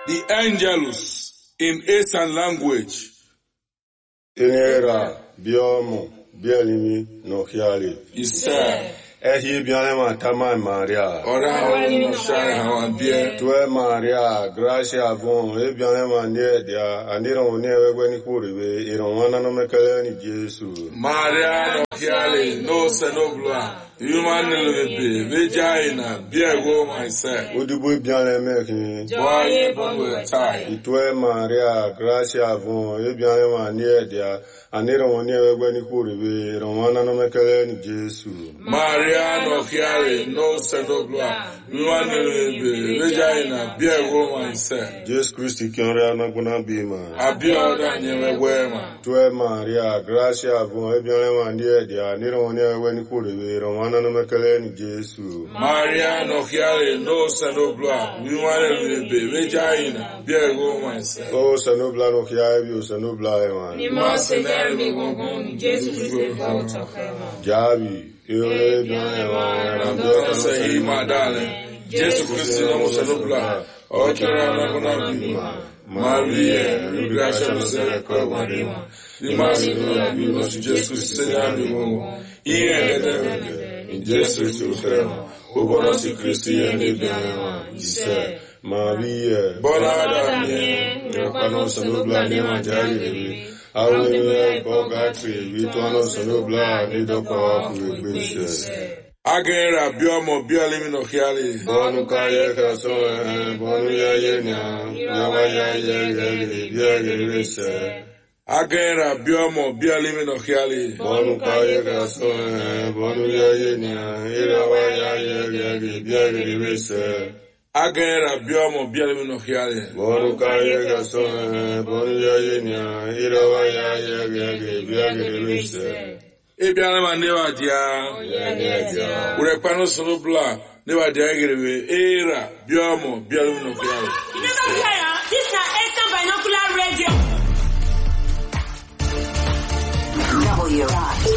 The Angelus in Eastern language. Inera biomo bielimi no hiali. Isa. Ehi bianema tama Maria. Ora wani no share hawan bie. Tue Maria, gracia bon, e bianema nie dia, andiro ne wewe ni kuribe, ironwana no mekele ni Jesu. Maria no hiali no senobla. Human lebe vejaina biego myself. Udubu bianema ki. Boye bonwe tai. Tue Maria, gracia bon, e bianema nie dia, andiro ne wewe ni kuribe, ironwana no mekele ni Jesu. Maria no hiali no senobla. Human lebe vejaina biego myself. Jesus Christ kiora na kuna bima. Abioda nyewe wema. Tue Maria, gracia bon, e bianema nie dia, andiro ne wewe ni kuribe, ironwana no mekele ni Jesu. Maria no hiale no sanobla. Human lebe vejaina biego myself. Oh, sanobla no hiabi, sanobla eman. Ni masenere mi gongon, Jesu Christ volta fema. Jabi, yole bianema, Nando sei madale. Jesu Christ no sanobla. Ochera na kuna bima. Maria, gracia no sere kwa marima. Ni masenere mi no Jesu Christ senyami mo. In Jesus Christ, Obono si Christi ende bianema. Ise. Maria, Bola danye. Nepano sanobla ne manjari rebi. Awe bogatri, vituano sanobla ne doka kuwekwishe. Agera biomo bialimi no hiali. Bonu kaye kasoe, bonu ya yenya, yawa ya yegeli, biagelise. Agera biomo bialimi no hiali. Bonu kaye kasoe, bonu ya yenya, yawa ya yegeli, biagelise. Agera biomo bialimi no hiali. Bonu kaye kasoe, bonu ya yenya, yawa ya yegeli, biagelise. Ebianema newa dia. Urepano sonobla newa dia egerebe. Era biomo bialimi no hiali. You never hear this na Eastern Binocular Radio. W